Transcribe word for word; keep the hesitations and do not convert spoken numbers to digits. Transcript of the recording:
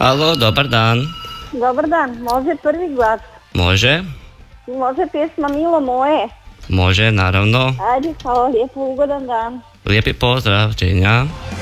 Alo, dobar dan. Dobar dan, može prvi glas? Može? Može pjesma Milo moje? Može, naravno. Ajde, hvala lijepo, ugodan dan. Lijepi pozdrav, činja.